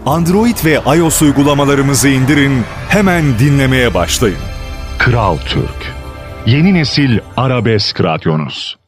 Android ve iOS uygulamalarımızı indirin, hemen dinlemeye başlayın. Kral Türk. Yeni nesil arabesk radyonuz.